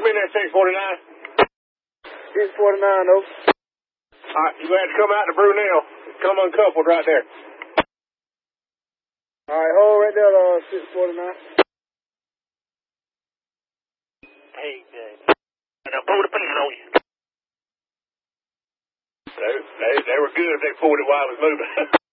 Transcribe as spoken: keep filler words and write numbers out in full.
in there, six forty-nine. six forty-nine, over. All right, you have to come out to Brunel. Come uncoupled right there. All right, hold right there, uh, six forty-nine. Hey, uh, now pull the pin on you. They, they, they were good if they pulled it while I was moving.